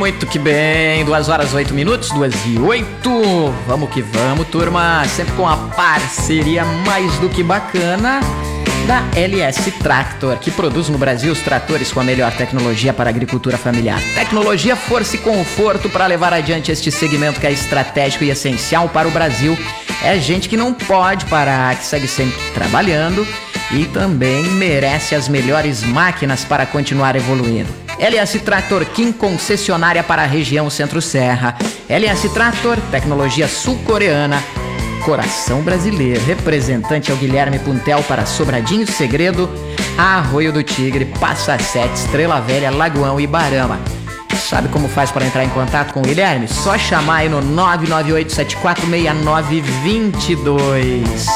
muito que bem. 2h08, 2h08. Vamos que vamos, turma. Sempre com a parceria mais do que bacana da LS Tractor, que produz no Brasil os tratores com a melhor tecnologia para a agricultura familiar. Tecnologia, força e conforto para levar adiante este segmento que é estratégico e essencial para o Brasil. É gente que não pode parar, que segue sempre trabalhando e também merece as melhores máquinas para continuar evoluindo. LS Tractor King, concessionária para a região Centro-Serra. LS Tractor, tecnologia sul-coreana, coração brasileiro. Representante é o Guilherme Puntel para Sobradinho Segredo, Arroio do Tigre, Passa Sete, Estrela Velha, Lagoão e Barama. Sabe como faz para entrar em contato com o Guilherme? Só chamar aí no 998746922.